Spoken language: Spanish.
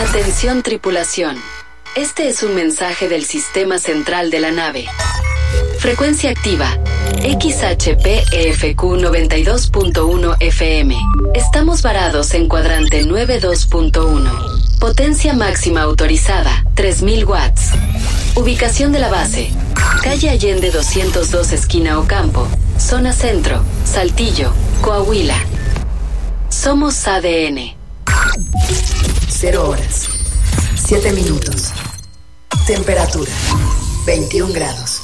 Atención tripulación. Este es un mensaje del sistema central de la nave. Frecuencia activa. XHPEFQ 92.1 FM. Estamos varados en cuadrante 92.1. Potencia máxima autorizada, 3000 watts. Ubicación de la base. Calle Allende 202 esquina Ocampo. Zona Centro, Saltillo, Coahuila. Somos ADN. 0 horas, 7 minutos. Temperatura, 21 grados.